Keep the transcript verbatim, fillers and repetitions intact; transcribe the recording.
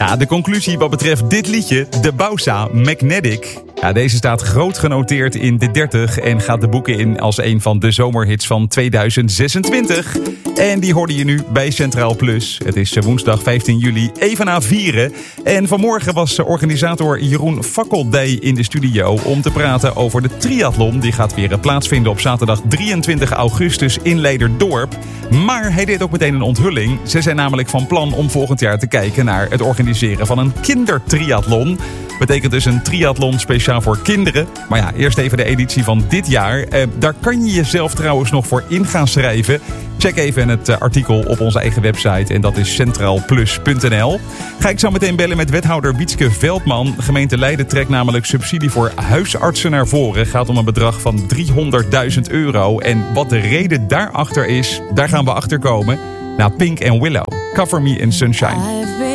Ja, de conclusie wat betreft dit liedje, de Bausa Magnetic. Ja, deze staat groot genoteerd in de dertig en gaat de boeken in als een van de zomerhits van tweeduizend zesentwintig. En die hoorde je nu bij Centraal Plus. Het is woensdag vijftien juli, even na vieren. En vanmorgen was organisator Jeroen Fakkeldij in de studio om te praten over de triathlon. Die gaat weer plaatsvinden op zaterdag drieëntwintig augustus in Leiderdorp. Maar hij deed ook meteen een onthulling. Ze zijn namelijk van plan om volgend jaar te kijken naar het organiseren van een kindertriathlon. Betekent dus een triathlon speciaal voor kinderen. Maar ja, eerst even de editie van dit jaar. Eh, daar kan je jezelf trouwens nog voor in gaan schrijven. Check even het uh, artikel op onze eigen website en dat is centraal plus punt n l. Ga ik zo meteen bellen met wethouder Wietske Veldman. Gemeente Leiden trekt namelijk subsidie voor huisartsen naar voren. Gaat om een bedrag van driehonderdduizend euro. En wat de reden daarachter is, daar gaan we achter komen. Na Pink and Willow, Cover Me in Sunshine.